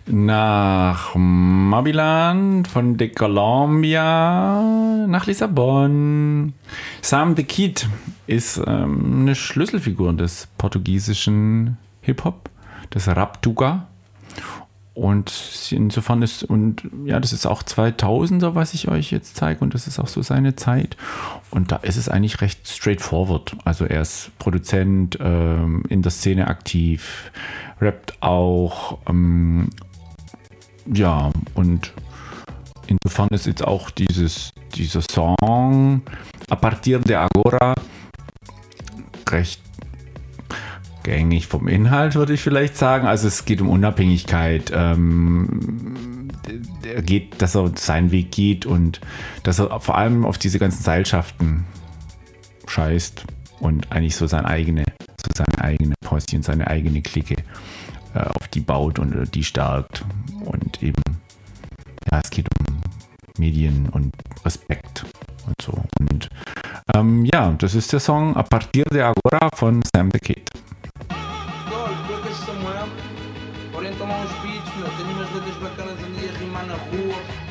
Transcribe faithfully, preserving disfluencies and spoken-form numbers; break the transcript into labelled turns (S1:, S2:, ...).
S1: nach Maryland, von de Colombia nach Lissabon. Sam the Kid ist ähm, eine Schlüsselfigur des portugiesischen Hip-Hop, des Raptuga. Und insofern ist, und ja, das ist auch zweitausender, was ich euch jetzt zeige, und das ist auch so seine Zeit. Und da ist es eigentlich recht straightforward. Also er ist Produzent, ähm, in der Szene aktiv, rappt auch, ähm, ja, und insofern ist jetzt auch dieses, dieser Song A partir de agora recht gängig vom Inhalt, würde ich vielleicht sagen. Also es geht um Unabhängigkeit. Ähm, er geht, dass er seinen Weg geht und dass er vor allem auf diese ganzen Seilschaften scheißt und eigentlich so seine eigene, so seine eigene Posse und seine eigene Clique äh, auf die baut und äh, die stärkt. Und eben, ja, es geht um Medien und Respekt und so. Und ähm, ja, das ist der Song A partir de agora von Sam the Kid.
S2: Samuel, orienta lá uns beats, meu, tenho umas letras bacanas ali a rimar na rua.